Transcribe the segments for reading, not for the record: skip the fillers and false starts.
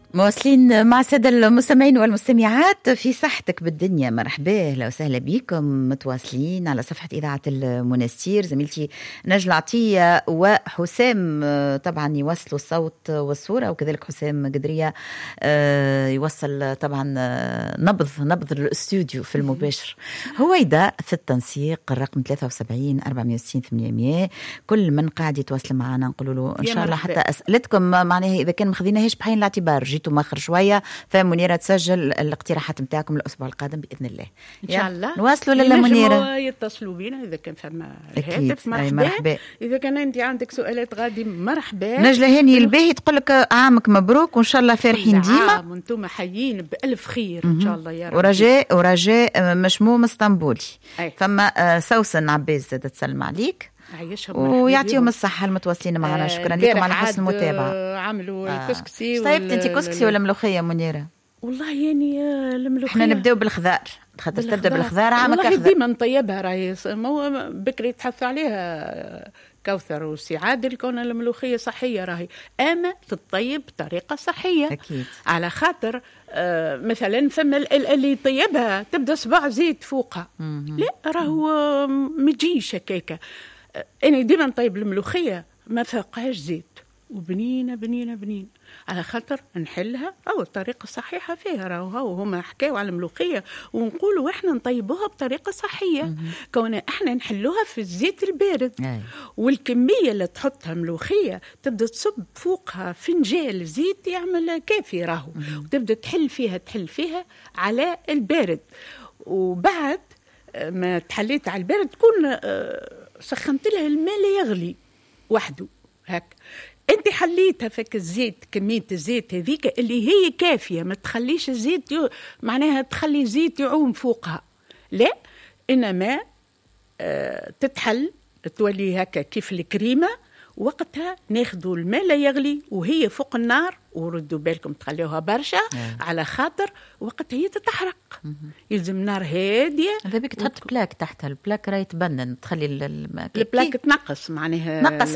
مواصلين مع السادة المستمعين والمستمعات في صحتك بالدنيا. مرحبا، لو سهلا بكم. متواصلين على صفحة إذاعة المنستير، زميلتي نجلة عطية وحسام طبعا يوصلوا الصوت والصورة، وكذلك حسام قدرية يوصل طبعا نبض الاستوديو في المباشر. هويدا في التنسيق، الرقم 73 460 800. كل من قاعد يتواصل معنا نقول له إن شاء الله حتى أسئلتكم معناها إذا كان مخذيناهاش بحين الاعتبار جيتوا ماخر شويه، فمنيره تسجل الاقتراحات نتاعكم الاسبوع القادم باذن الله ان شاء الله. نواصلوا للا منيره يتصلوا بينا اذا كان فما الهاتف. مرحبا. اذا كان انت عندك سؤالات غادي مرحبا. نجله هاني الباهي تقول لك عامك مبروك وان شاء الله فرحين ديما وانتم حيين بالف خير ان شاء الله يا رب. ورجاء مشموم اسطنبولي. فما سوسن عباس زاد تسلم عليك ويعطيهم الصحة المتواصلين معنا. شكرا لكم على حسن المتابعة. عملوا الكسكسي. طيب انت كسكسي ولا ملوخية منيرة؟ والله يعني الملوخية احنا نبداو بالخضار، خاطر تبدا بالخضار عامك والله ديما نطيبها راهي بكري تحث عليها كوثر وسعاد الكون الملوخية صحية راهي، اما تطيب بطريقة صحية أكيد. على خاطر مثلا فما اللي يطيبها تبدا صباع زيت فوقها. لا راهو مجيش هكاكا. انا ديما نطيب الملوخية ما فوقهاش زيت وبنينة بنينة بنينة على خاطر نحلها أو الطريقة الصحيحة فيها. راهو هما حكاوا على الملوخية ونقولوا إحنا نطيبوها بطريقة صحية كون إحنا نحلوها في الزيت البارد. والكمية اللي تحطها ملوخية تبدأ تصب فوقها فنجال زيت يعمل كافي راهو، وتبدأ تحل فيها على البارد. وبعد ما تحليت على البارد تكون سخنت لها الماء لا يغلي وحده هك. انت حليتها فك الزيت، كمية الزيت هذيك اللي هي كافية، ما تخليش الزيت معناها تخلي الزيت يعوم فوقها، لا انما تتحل تولي هكا كيف الكريمة. وقتها ناخذوا الماء لا يغلي وهي فوق النار، وردوا بالكم تخليوها برشا على خاطر وقتها هي تتحرق. يلزم نار هاديه. هذا بك تحط بلاك تحتها، البلاك راهي تبنن تخلي البلاك تنقص معناها نقص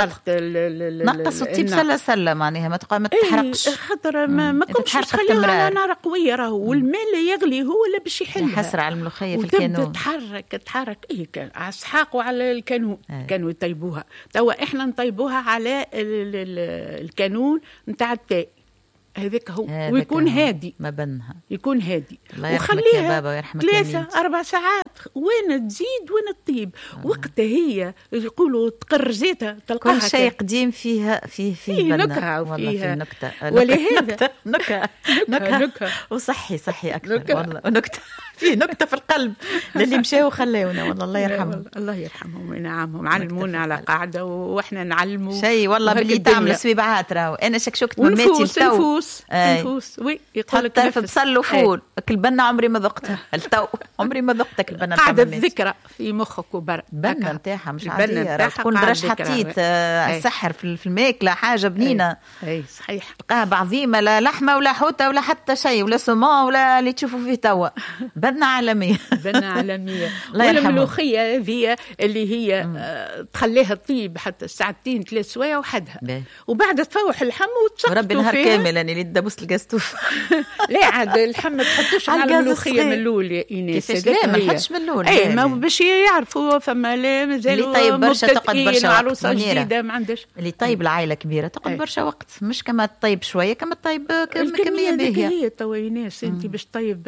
نقص وتجيب سله معناها ما تحرقش. خاطر ما كنتش تخليها على نار قويه راهو، والماء لا يغلي هو اللي باش يحلها. يحسر على الملوخيه في الكانون تتحرك كان على السحاق وعلى الكانون. كانوا يطيبوها، توا احنا نطيبوها على الكانون نتاع التاء هذاك هو، ويكون هادي ما بنها يكون هادي، وخليها 3-4 ساعات وين تزيد وين تطيب. وقتها هي يقولوا تقر زيتها تلقاها كل شيء قديم فيه نكهة وفيها نكتة. ولهذا نكهة وصحي أكثر والله، ونكتة فيه نكتة في القلب للي مشاو وخلاونا والله الله يرحمهم. الله يرحمهم وينعمهم، علمونا على قاعدة وإحنا نعلموا شيء والله باللي تعمل سويبعات. راهو أنا شكشكت مماتي التو نفوس يقول لك تعرف بصل وفول البنة عمري ما ذقتها التو عمري ما ذقتك البنة قاعدة الذكرى في مخك وبر البنة نتاعها مش عادية، تكون برش حطيت السحر في الماكلة حاجة بنينة. اي صحيح. تلقاها بعظيمة لا لحمة ولا حوتة ولا حتى شيء ولا سمون ولا اللي تشوفوا فيه توا. بنة عالمية بنة عالمية. والملوخية هذه اللي هي تخليها تطيب حتى 2-3 سوايع وحدها، وبعد تفوح اللحم وتسقطوا وربي نهار كامل يعني اللي تدبس القاستوف. لا عاد اللحم ما تحطوش على الملوخية من الأول يا إيناس. لا ما نحطش من الأول. أي ما باش يعرفوا فما لا مازالوا اللي طيب برشا تقعد برشا عروسة جديدة ما عندش. اللي طيب العائلة كبيرة تقعد برشا وقت، مش كما تطيب شوية كما تطيب كمية باهية. هي توا إيناس أنت باش طيب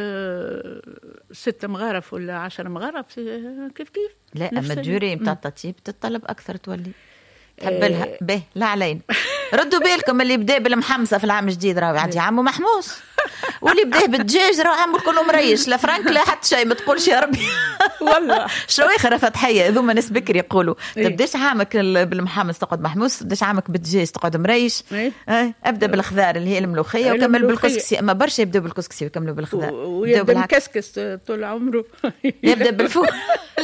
6 مغارف ولا 10 مغارف كيف لا أما الجوري متاع التطيب تتطلب أكثر تولي تحبلها به. لا علينا ردوا بالكم اللي بدا بالمحمصه في العام الجديد راهو عادي عمو محموس، واللي بدا بالدجاج راهو عمو كله مريش لا فرنك لا حتى شيء. ما تقولش يا ربي والله شواخر فتحيه هذوما ناس بكري يقولوا تبداش عامك بالمحمص تقعد محموس، تبداش عامك بالدجاج تقعد مريش. ابدا بالخضار اللي هي الملوخيه وكمل بالكسكسي. اما برشا يبداو بالكسكسي ويكملوا بالخضار. ويبدا بالكسكس طول عمره يبدا بالفول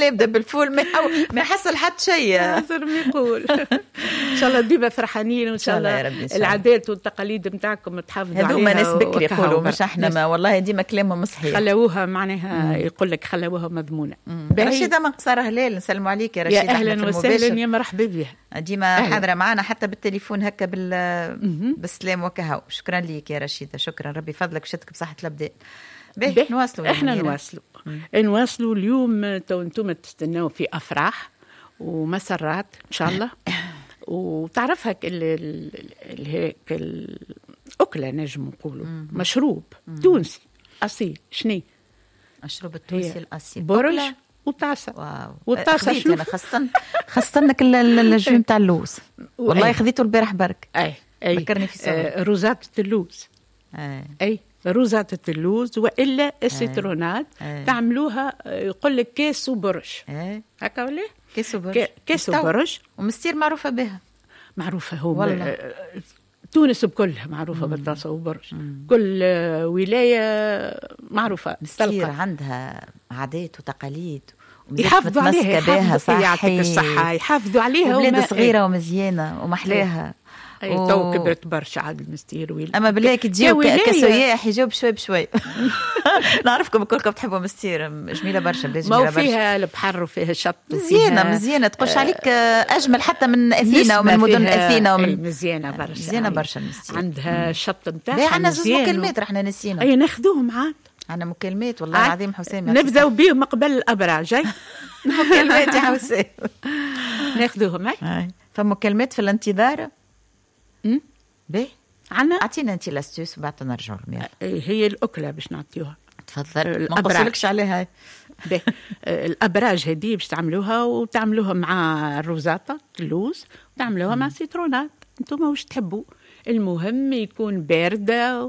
عليه يبدا بالفول ما يحصل حتى شيء. حسن ما يقول. ان شاء الله ديما فرحانين، وان شاء الله العادات والتقاليد نتاعكم تحافظوا عليها. هذوما ناس بكري يقولوا مش احنا، ما والله ديما كلامهم صحيح. خلوها معناها يقول لك خلوها مضمونه. رشيده من قصر هلال، نسلموا عليك يا رشيده. يا اهلا وسهلا، يا مرحبا بها. ديما حاضره معنا حتى بالتليفون هكا بالسلام وكهو. شكرا ليك يا رشيده، شكرا. ربي فضلك وشتك بصحه الابدان. باهي نواصلوا. احنا نواصلوا اليوم. تو انتم تستناو في افراح ومسرات ان شاء الله. وتعرف هيك هيك الاكله نجم نقولوا مشروب تونسي اصيل. شني المشروب التونسي الاصيل؟ برج وطاسه. واو. والطاسه شنو؟ انا خاصه لك الجيم تاع اللوز، والله خذيته البارح برك. اي ذكرني في سؤال روزات اللوز. اي روزات اللوز، والا السيترونات تعملوها يقول لك كاس وبرج. هكا ولا كاس وبرج. ومستير معروفه بها، معروفه هو تونس بكلها معروفه بالطاسه وبرج. كل ولايه معروفه. مستير عندها عادات وتقاليد يحافظوا عليها. يعطيك الصحه، يحافظوا عليها. وبلاد صغيره ومزيانه ومحلاها. تو كبرت برشا عاد المستير. اما بالله كي تجيو كسياح يجاوب شوي بشوي. نعرفكم كلكم تحبوا مستير، جميله برشا. ما فيها البحر وفيها الشط. مزيانه تقولش عليك اجمل حتى من اثينا ومن مدن اثينا مزيانه برشا. مزيانه برشا المستير. عندها الشط نتاعها. عندنا زوج مكالمات رحنا نسينا. اي ناخذوهم عاد. عندنا مكالمات والله العظيم حسام. نبداو بهم قبل الابراج. مكالمات يا حسام. ناخذوهم. فمكالمات في الانتظار. باهي عنا اعطينا انت لاستيوس وبعد نرجعوا لهم. هي الاكله باش نعطيوها. تفضل. ما نقصلكش عليها. الابراج هذه باش تعملوها، وتعملوها مع الروزاتا اللوز، وتعملوها مع سيترونات. انتم واش تحبوا، المهم يكون بارده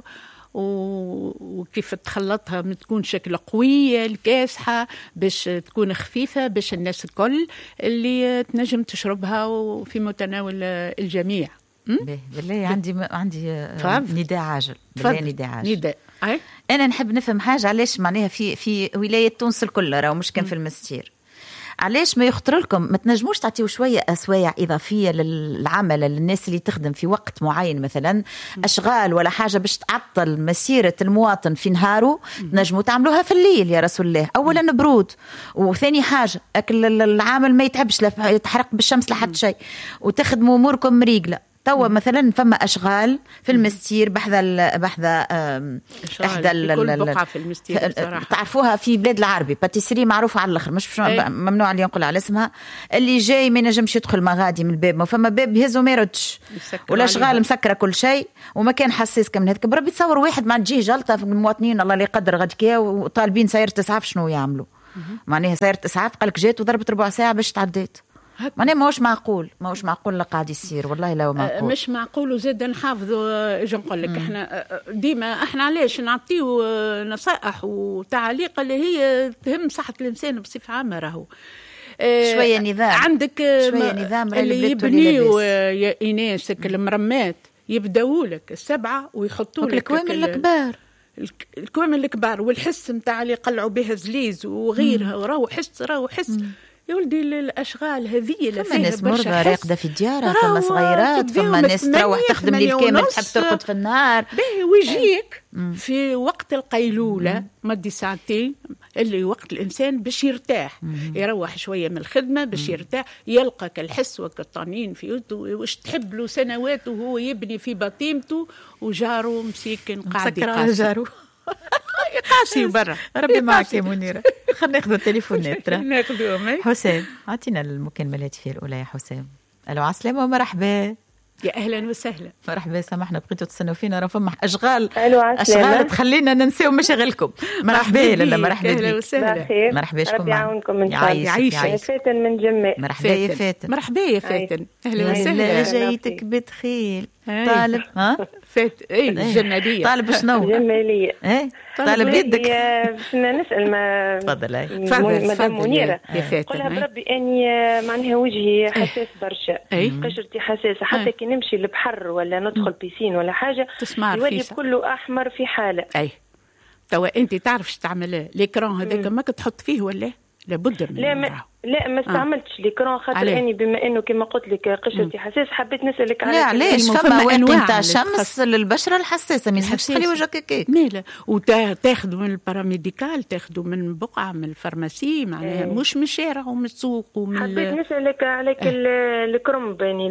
وكيف تخلطها ما تكون شكل قوية الكاسحة باش تكون خفيفة، باش الناس الكل اللي تنجم تشربها وفي متناول الجميع. بالله عندي نداء عاجل. بالله نداء عاجل. انا نحب نفهم حاجه، علاش معناها في ولايه تونس الكل راهو مش كان في المستير، علاش ما يخطر لكم ما تنجموش تعطيوا شويه اسوايع اضافيه للعمل للناس اللي تخدم في وقت معين، مثلا اشغال ولا حاجه باش تعطل مسيره المواطن في نهاره، تنجموا تعملوها في الليل يا رسول الله. اولا برود، وثاني حاجه العامل ما يتعبش لا يتحرق بالشمس لحد شيء، وتخدموا اموركم مريقله. توا مثلا فما اشغال في المستير بحذا احدى البقعه في المستير تعرفوها في بلاد العربي، باتيسري معروفه على الاخر، مش ممنوع اللي ينقل على اسمها. اللي جاي ما ينجمش يدخل مغادي من الباب، ما فما باب يهزو ما يردش، ولا اشغال مسكره كل شيء، وما كان حساس كم هذاك. بربي تصور واحد ما تجيه جلطه في المواطنين الله لا يقدر غد كيا، وطالبين سيارة اسعاف شنو يعملوا؟ معناها سيارة اسعاف قالك جات وضربت ربع ساعه باش تعديت. ماني ماهوش معقول اللي قاعد يصير، والله لا معقول. مش معقول. وزاد نحافظوا اجي نقول لك احنا ديما علاش نعطيو نصائح وتعليق اللي هي تهم صحة الانسان بصفة عامة. راهو شوية نظام، عندك شوية نظام اللي يبنيو يا ايناس المرمات يبداو لك 7 ويحطوا لك الكوامن الكبار والحس نتاع اللي يقلعوا بها زليز وغيرها، وراهو حس يا ولدي الاشغال هذه فما ناس مرضى راقده في الديار، فما صغيرات، فما ناس تروح تخدم ليل كامل تحب ترقد في النهار. ويجيك في وقت القيلوله مدي ساعتين اللي وقت الانسان باش يرتاح، يروح شويه من الخدمه باش يرتاح، يلقى كالحس وكالطنين في يده، واش تحب له سنوات وهو يبني في بطيمته وجاره مسيكن قاعد يقاسي قاسي برا. ربي معك يا منيرة. خلينا ناخذوا التليفونات. ناخذوهم. حسام اعطينا المكالمة الهاتفية الأولى يا حسام. ألو عسلامة ومرحبا. يا أهلا وسهلا. مرحبا، سامحنا بقيتوا تستنوا فينا، راه فما أشغال تخلينا ننساو مشاغلكم. مرحبا لالا، مرحبا بك. أهلا وسهلا. مرحبا بكم. ربي يعاونكم إن شاء الله. يعيشك. فاتن من جمة. مرحبا يا فاتن. مرحبا يا فاتن. أهلا وسهلا. جايتك بتخيل طالب الجمالية. طالب شنو؟ جمالية. طالب يدك. باش نسأل تفضل. مدام منيرة. قولها بربي أني معناها وجهي حساس برشا، قشرتي حساسة، حتى كي نمشي للبحر ولا ندخل بيسين ولا حاجة الوجه كله أحمر في حالة. توا أنت تعرف اش تعمل؟ الإكران هذاك ماك تحط فيه ولا لابد من لا ما استعملتش ليكرون خاطر اني بما انه كما قلت لك قشرتي حساس حبيت نسالك على علاش فما انواع نتاع شمس للبشره الحساسه ما يلزمش تخلي وجهك هكاك مالا وتاخذوا من الباراميديكال تاخذوا من بقعه من الفارماسي معناها مش من الشارع ومن السوق ومن حبيت نسالك عليك الكرنب يعني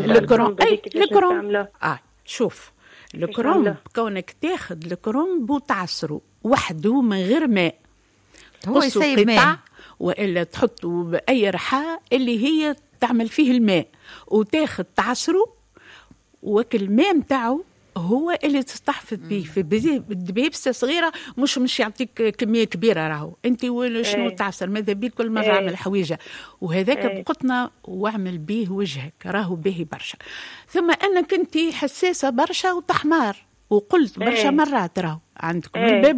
الكرنب شوف الكرنب كونك تاخذ الكرنب وتعصره وحده من غير ماء هو يسيب ماء والا تحطه باي رحاء اللي هي تعمل فيه الماء وتاخذ تعصره وكل الماء نتاعو هو اللي تستحفظ به في دبيبسه صغيره مش يعطيك كميه كبيره راهو انت شنو تعصر ماذا بيك كل مره اعمل حويجه وهذاك بقطنا واعمل به وجهك راهو باهي برشا ثم انك انت حساسه برشا وتحمار وقلت برشا مرات راهو عندكم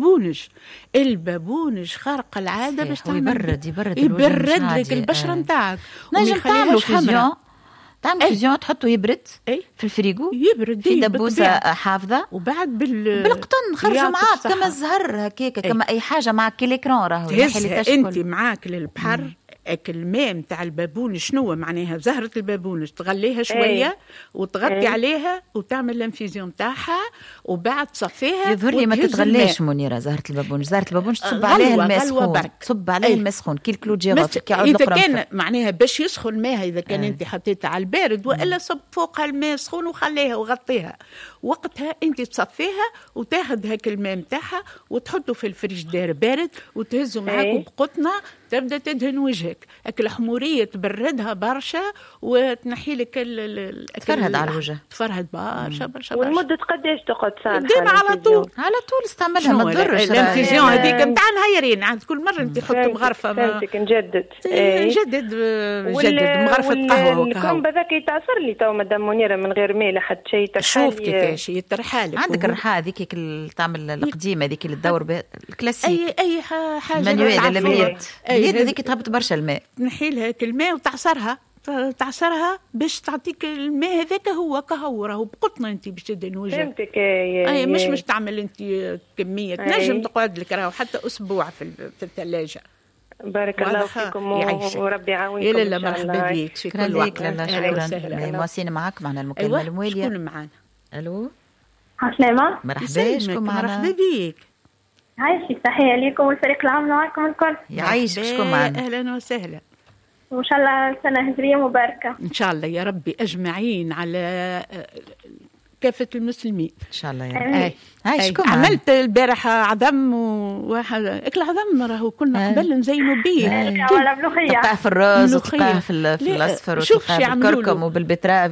البابونج خارق العاده باش يبرد لك البشره نتاعك نجم تعملوا فيزيون فيزيون تحطوا يبرد في الفريغو يبرد في دبوسه حافظه وبعد بالقطن خرجوا معاك كما الزهر هكاك كما اي حاجه معك الكرون راهو انت معاك للبحر الماء نتاع البابون شنو معناها زهرة البابون تغليها شوية وتغطي عليها وتعمل الانفيزيون نتاعها وبعد تصفيها يظهر لي ما تتغليش منيرة زهرة البابون تصب عليها الماء سخون تصب عليها الماء سخون كي الكلو جيرافي إذا كان معناها باش يسخن الماء إذا كان أنت حطيتها على البارد وإلا صب فوقها الماء سخون وخليها وغطيها وقتها أنت تصفيها وتاخذ هاك الماء نتاعها وتحطه في الفريجدير بارد وتهزه معاك بقطنة تبدا تدهن وجهك اكل حموريه تبردها برشا وتنحي لك تفرهد على الوجه تفرهد برشا والمده قداش تقعد ساعه ديما على طول استعملها ما تضرش الانفيزيون هذيك نتاع نهايرين عند كل مره انت تحط مغرفه نجدد مغرفه قهوه الكرنب هذاك يتعصر لي تو مدام منيره من غير ماء لحد شيء ترحال شوف كيفاش يترحال عندك الرحاء هذيك تعمل القديمه هذيك اللي تدور بها الكلاسيك اي حاجه مانيوال اليد هذيك تهبط برشا الماء تنحي لها الماء وتعصرها باش تعطيك الماء هذاك هو كهو راهو بقطنه انت باش تدهن وجهك فهمتك اي مش تعمل انت كميه تنجم تقعد لك راهو حتى اسبوع في الثلاجه. بارك الله فيكم وربي يعاونكم. لا مرحبا بك شكرا لك. شكرا مواسين معك معنا المكالمه المواليه. شكون معنا؟ الو عسلامة. مرحبا شكون معنا؟ مرحبا بك. عايشك تحية لكم والفريق العام معكم الكل. يعيشك شكون معنا؟ اهلا وسهلا. وان شاء الله سنة هجرية مباركة ان شاء الله يا ربي اجمعين على كافة المسلمين ان شاء الله يا رب. شكون عملت البارحة عظم اكل عظم راهو كنا قبل نزينوا به ولا ملوخية تلقاه في الرز وتلقاه في الاصفر وتلقاه بالكركم وبالبتراف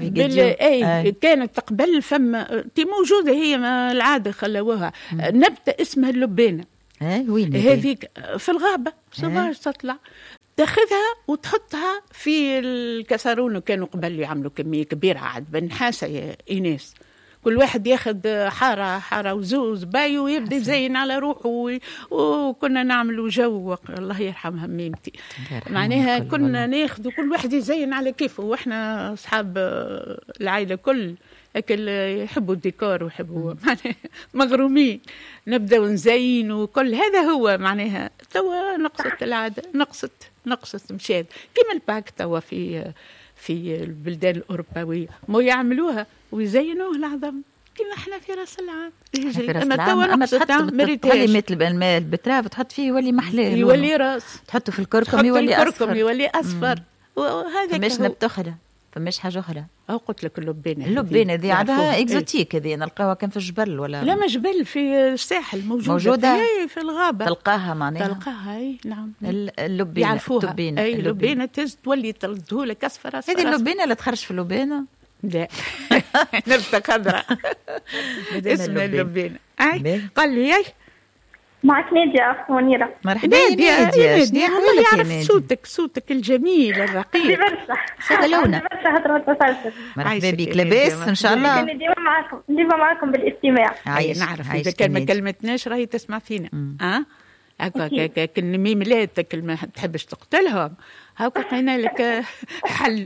كانت قبل فما موجودة هي ما العادة خلوها نبتة اسمها اللبانة. وين هذيك في الغابة صباح تطلع تاخذها وتحطها في الكسرون. وكانوا قبل يعملوا كمية كبيرة عاد بنحاسة يا إيناس كل واحد ياخذ حارة وزوز باي ويبدأ يزين على روحه وكنا نعملوا جو الله يرحمها ميمتي معناها كنا ناخذ كل واحد يزين على كيفه واحنا أصحاب العائلة كل أكل يحبوا الديكور ويحبوا معناها مغرومين نبدأ نزين وكل هذا هو معناها توا نقصت العادة نقصت مشاد كما الباك توا في البلدان الأوروبية ما يعملوها ويزينوه العظم كما احنا في راس العام اما توا نقصت تولي مثل البتراف تحط فيه يولي محلاه يولي راس تحطه في الكركم يولي اصفر وهذا مش نبت اخرى فمش حاجه اخرى. قلت لك اللبانه هذه عادها اكزوتيك هذه نلقاها كان في الجبل ولا لا ما جبل في الساحل موجوده في الغابه تلقاها معناها اي نعم اللبانه يعرفوها اي اللبانه تولي تردهولك اصفر هذه اللبانه اللي تخرج في اللبانه لا نبته خضراء اسمها اللبانه قال لي معك نادية منيرة. مرحبا نادية الله يعرف صوتك الجميل الرقيق سلونا مرحبا بك لاباس ان شاء الله ديما معكم بالاستماع. نعرف اذا كان ما كلمتناش راهي تسمع فينا هكا كالميملات ما تحبش تقتلهم هكا لقينا لك حل.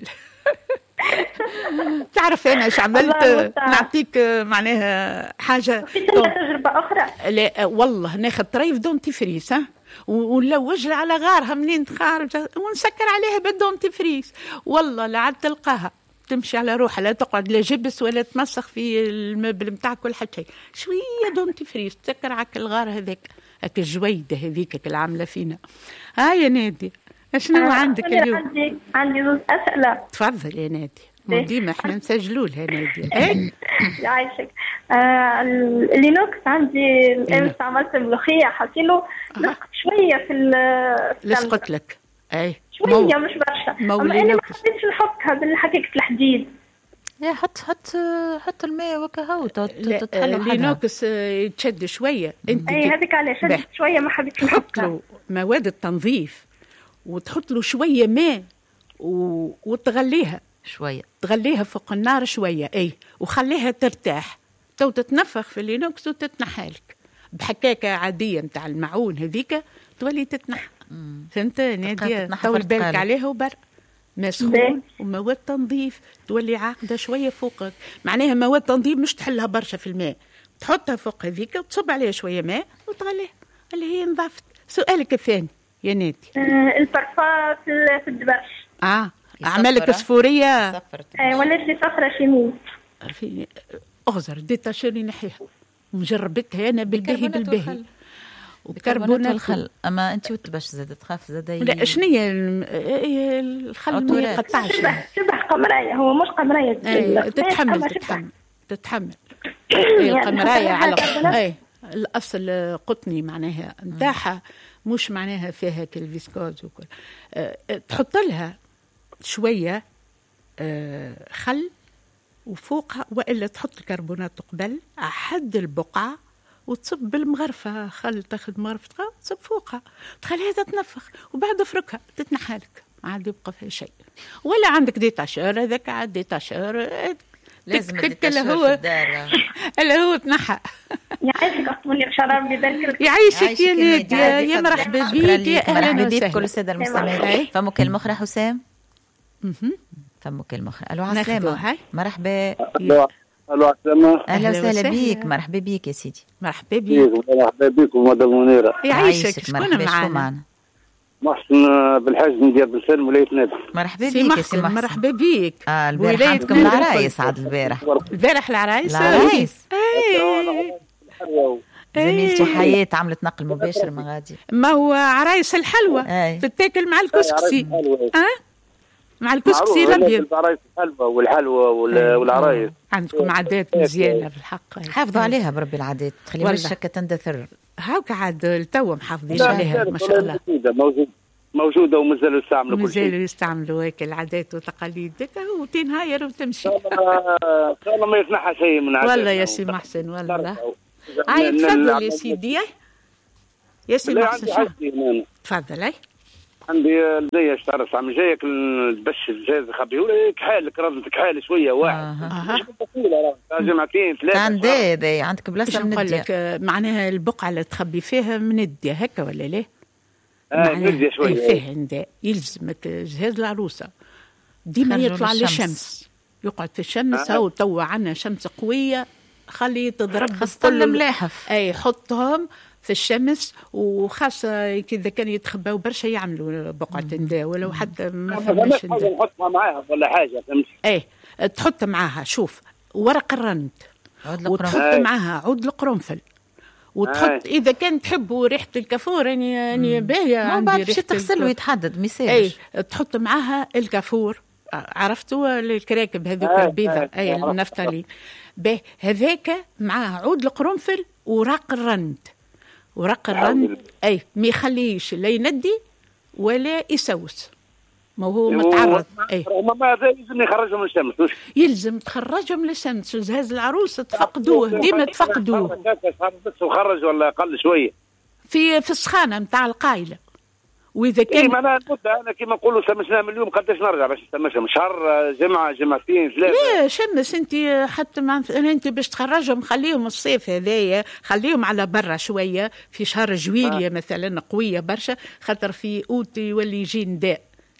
تعرف انا ايش عملت نعطيك معناها حاجه تجربه اخرى. لا والله ناخذ طريف دونتيفريس ونلوج على غارها منين تخارج ونسكر عليها بالدونتيفريس. والله لا عاد تلقاها تمشي على روحها، لا تقعد لا جبس ولا تمسخ في المبل متاعك ولا حتى شيء. شويه دونتيفريس تسكر عك الغار هذاك، هاك الجويده هذيك العامله فينا. يا نادي شنو عندك اليوم؟ عندي زوج اسئله. تفضل يا نادي، ديما احنا نسجلوا لها نادي. يعيشك. اللينوكس عندي استعملت الملوخيه حطيله لصقت شويه في لصقت لك شويه مش برشا، اما انا ما حبيتش نحطها بالحقيقه الحديد. يا حط الماء وكهو تتخلى اللينوكس يتشد شويه. انت هذيك علاش شدت شويه ما حبيتش نحط له مواد التنظيف وتحط له شويه ماء وتغليها شويه، تغليها فوق النار شويه وخليها ترتاح تو تتنفخ في اللينوكس وتتنحالك بحكاكه عاديه متاع المعون هذيك تولي تتنحى. فهمت نادية؟ طول بالك عليها وبر ماء سخون ومواد تنظيف تولي عاقده شويه فوقك. معناها مواد تنظيف مش تحلها برشا في الماء، تحطها فوق هذيك وتصب عليها شويه ماء وتغليها اللي هي نظافت. سؤالك الثاني يا نادي. البرفان في الدبش اعمالك صفوريه ولات لي صفرة شيمي في اغزر ديتاشيري نحيها وجربتها انا بالباهي وكربونات الخل. اما انت وتبش زاد تخاف زاد لا شنية الخل ما يقطعش شبه قمرايه، هو مش قمرايه تتحمل القمرايه على الاصل قطني معناها نتاعها مش معناها فيها كالفيسكوز وكل. تحط لها شويه خل وفوقها، والا تحط الكربونات قبل حد البقعه وتصب بالمغرفه خل، تاخذ مغرفه خل تصب فوقها تخليها تتنفخ وبعد افركها تتنحالك ما عاد يبقى فيها شيء. ولا عندك ديتاشور هذاك عاد ديتاشور لازم الديتاشور في الدار اللي هو تنحى. يعيشك اختوني شراب بذلك. يعيشك يا نادية، يا مرحبا بيك، يا اهلا وسهلا كل الساده المستمعين. فمك المخرة حسام. فمك المخرة. الو عسلامة. مرحبا. الو عسلامة. اهلا وسهلا بيك. مرحبا بيك يا سيدي. مرحبا بيك. مرحبا بكم مدام منيرة. يعيشك. شكون معنا؟ محسن بالحاج من ديار بلسان ولاية نادي. مرحبا بيك يا سي محسن. مرحبا بيك. البارح عندكم العرايس عاد البارح العرايس. زميلتي حياة عملت نقل مباشر مغادي. ما هو عرايس الحلوى تتاكل مع الكسكسي. مع الكسكسي الابيض. عرايس الحلوى والحلوى والعرايس. عندكم عادات مزيانه في الحق. حافظوا عليها بربي العادات، تخلي وشك تندثر. هاوك عاد التو محافظين عليها ما شاء الله. موجوده ومازالوا يستعملوا كل شيء. مازالوا يستعملوا هيك العادات والتقاليد هو تنهاير وتمشي. والله ما يتنحى شيء من عاداتنا. والله يا سي محسن والله. تفضل يا سيدي. يا سي محسن تفضل. عندي لدي تعرف عم جايك البش الجاز خبي ولا كحالك رضتك حالي شويه واحد جمعتين ثلاثه عندي عندك بلاصه من نقول لك معناها البقعه اللي تخبي فيها منديه هكا ولا لا؟ منديه شويه فيها نداء يلزمك جهاز العروسه ديما يطلع للشمس يقعد في الشمس. هاو توا عنا شمس قويه خلي تضرب خاصه الملاحف حطهم في الشمس، وخاصة إذا كان يتخباو برشا يعملوا بقعة نداء ولو حتى ما فهمش نداء. نحطها معاها ولا حاجة فهمت؟ تحط معاها شوف ورق الرند وتحط معاها عود القرنفل وتحط إذا كان تحبوا ريحة الكافور يعني باهية عندي ريحة تغسل ويتحدد ميساج. تحط معاها الكافور عرفتوا الكراكب هذوك البيضة النفتالين به هذاك معاها عود القرنفل ورق الرند. ورق الرند ما يخليش لا يندي ولا يسوس، ما هو متعرض. ما يلزم يخرجهم للشمس. يلزم تخرجهم للشمس. جهاز العروس تفقدوه ديما تفقدوه. بس وخرج ولا اقل شويه في السخانه نتاع القايله. واذا كان انا كيما نقولوا سمسنا من اليوم قداش نرجع باش نسمسهم شهر جمعه جمعتين ثلاثه. لا شمس انت حتى انت باش تخرجهم خليهم الصيف هذايا خليهم على برا شويه في شهر جويليا مثلا قويه برشا خاطر في اوت يولي يجي نداء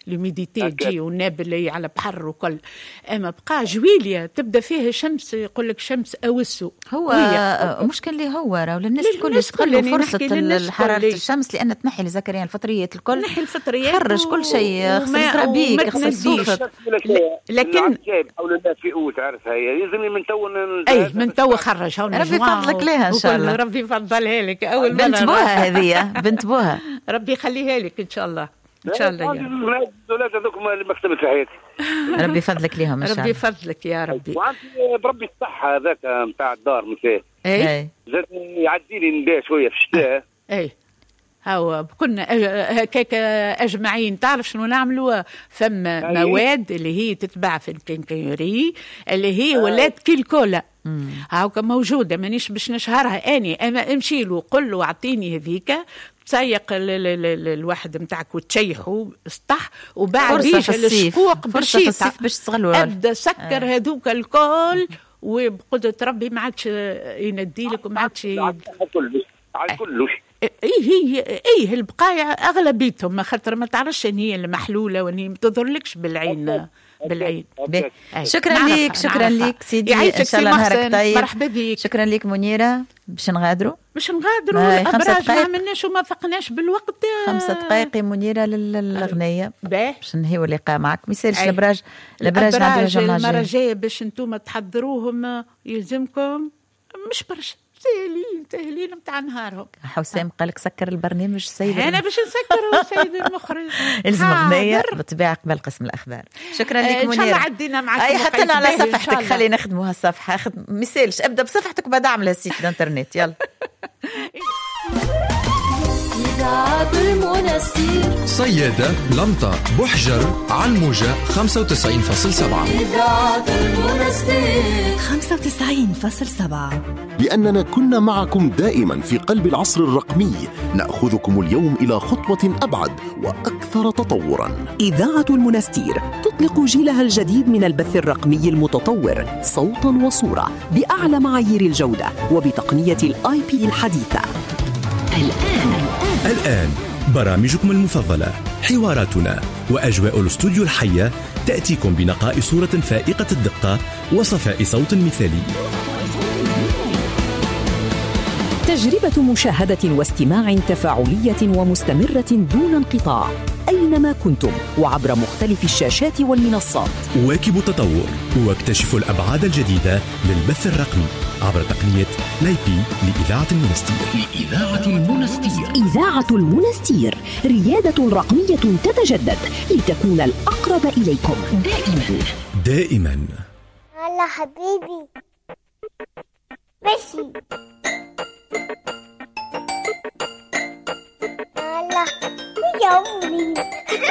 لوميديتي تجي ونابل على بحر وكل. اما بقى جويليا تبدا فيه شمس، يقول لك شمس اوسو. هو مش كان لي هو راهو الناس الكل يستغلوا فرصه حراره الشمس، لان تنحي لزكريا الفطريات الكل، تنحي الفطريات، خرج كل شيء، يغسل ربيك، يغسل صوفك. لكن حول الله في اوت عارف هي لازم من تو من تو خرج. ربي يفضلك لها ان شاء الله. ربي يفضلها لك. اول مرة بنت بوها هذه، بنت بوها. ربي يخليها لك ان شاء الله. ان شاء الله يا ولاد هذوكم اللي مكتبت في حياتي. ربي يفضلك ليهم ان شاء الله. ربي يفضلك يا ربي. وعندي بربي الصحه هذاك نتاع الدار مثال. اي زاد يعدي لي نبدا شويه في الشتاء. اي هاو كنا هكاك اجمعين. تعرف شنو نعملوا؟ ثم مواد اللي هي تتباع في الكينكيوري اللي هي ولات كيلكولا، هاوكا موجوده، مانيش باش نشهرها اني، اما امشي له قل له اعطيني هذيك، تسيق الواحد نتاعك وتشيحوا سطح، وبعد يجي الشقوق باش تستغلوا، ابدا سكر هذوك الكل، وبقدرة ربي ما عادش ينديلك وما عادش على كلش. ايه البقايا اغلبيتهم، ما خاطر ما تعرفش ان هي المحلوله وان هي ما تظهرلكش بالعين. شكرا ليك، شكرا ليك سيدي، ان شاء الله نهارك طيب. مرحبا بك. شكرا لك منيره. باش نغادروا الابراج ما عملناش وما فقناش بالوقت. 5 دقائق منيره للاغنيه باش ننهيوا اللقاء معك. ما يسالش الابراج المره الجايه باش انتم تحضروهم، يلزمكم مش برشا سهلين متاع نهارهم. حسام قالك سكر البرنامج سيد، انا باش نسكره سيد المخرج. الزم اغنيه بالطبيعه قبل قسم الاخبار. شكرا لك منيره. ان شاء الله عدينا معك. اي حطينا على صفحتك، خلينا نخدموا هالصفحه. مثالش ابدا بصفحتك وبعد اعمل السيت الانترنت. يلا. إذاعة المنستير، صيادة، لمطة، بحجر، علموجة 95.7. إذاعة المنستير 95.7. لأننا كنا معكم دائما في قلب العصر الرقمي، نأخذكم اليوم إلى خطوة أبعد وأكثر تطورا. إذاعة المنستير تطلق جيلها الجديد من البث الرقمي المتطور، صوتا وصورة بأعلى معايير الجودة وبتقنية الIP الحديثة. الآن برامجكم المفضلة، حواراتنا وأجواء الاستوديو الحية تأتيكم بنقاء صورة فائقة الدقة وصفاء صوت مثالي. تجربة مشاهدة واستماع تفاعلية ومستمرة دون انقطاع أينما كنتم وعبر مختلف الشاشات والمنصات. واكبوا التطور واكتشفوا الأبعاد الجديدة للبث الرقمي عبر تقنية لايبي لإذاعة المنستير. إذاعة المنستير، ريادة رقمية تتجدد لتكون الأقرب إليكم دائما. هلا حبيبي ماشي. هلا يا أمي.